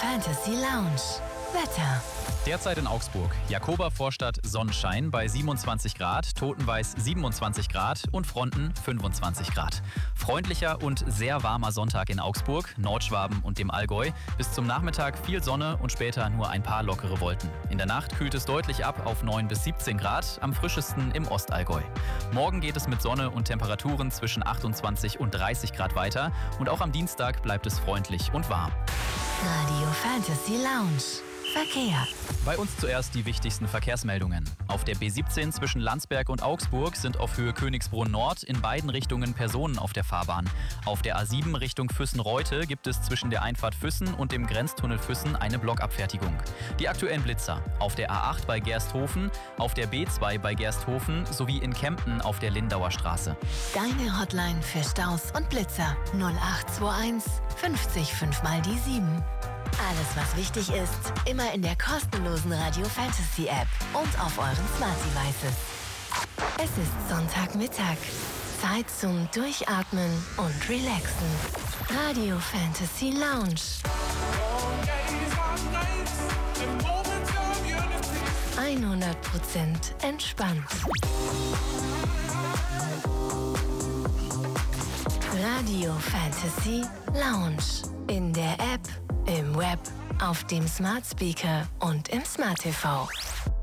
Fantasy Lounge. Wetter. Derzeit in Augsburg. Jakoba Vorstadt Sonnenschein bei 27 Grad, Totenweiß 27 Grad und Fronten 25 Grad. Freundlicher und sehr warmer Sonntag in Augsburg, Nordschwaben und dem Allgäu. Bis zum Nachmittag viel Sonne und später nur ein paar lockere Wolken. In der Nacht kühlt es deutlich ab auf 9 bis 17 Grad, am frischesten im Ostallgäu. Morgen geht es mit Sonne und Temperaturen zwischen 28 und 30 Grad weiter und auch am Dienstag bleibt es freundlich und warm. Radio Fantasy Lounge. Verkehr. Bei uns zuerst die wichtigsten Verkehrsmeldungen. Auf der B17 zwischen Landsberg und Augsburg sind auf Höhe Königsbrunn Nord in beiden Richtungen Personen auf der Fahrbahn. Auf der A7 Richtung Füssen-Reute gibt es zwischen der Einfahrt Füssen und dem Grenztunnel Füssen eine Blockabfertigung. Die aktuellen Blitzer: auf der A8 bei Gersthofen, auf der B2 bei Gersthofen sowie in Kempten auf der Lindauer Straße. Deine Hotline für Staus und Blitzer 0821 50 5 mal die 7. Alles, was wichtig ist, immer in der kostenlosen Radio Fantasy App und auf euren Smart Devices. Es ist Sonntagmittag. Zeit zum Durchatmen und Relaxen. Radio Fantasy Lounge. 100% entspannt. Radio Fantasy Lounge. In der App, im Web, auf dem Smart Speaker und im Smart TV.